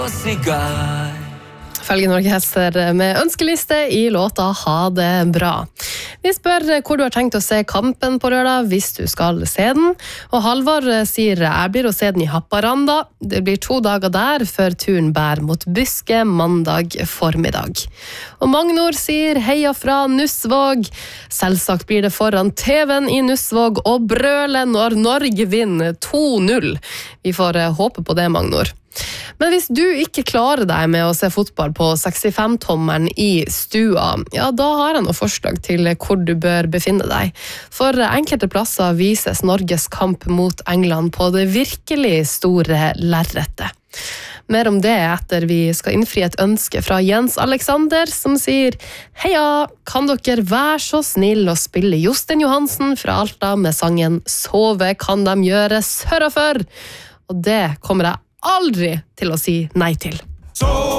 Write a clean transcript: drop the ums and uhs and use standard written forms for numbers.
Følgen orkester med ønskeliste i låta Ha det bra. Vi spør hvor du har tenkt å se kampen på lørdag hvis du skal se den. Og Halvard sier jeg blir å se den i Haparanda. Det blir 2 dager der før turen bær mot Byske mandag formiddag. Og Magnor sier heia fra Nussvåg. Selvsagt blir det foran TV-en i Nussvåg og brøle når Norge vinner 2-0. Vi får håpe på det, Magnor. Men hvis du ikke klarer deg med å se fotball på 65-tommeren i stua, ja, da har jeg noen forslag til hvor du bør befinne deg. For enkelte plasser vises Norges kamp mot England på det virkelig store lerretet. Mer om det etter vi skal innfri et ønske fra Jens Alexander, som sier heia, kan dere være så snill å spille Jostein Johansen fra Alta med sangen Sove kan de gjøre sørra for? Og det kommer jeg aldri til å si nei til.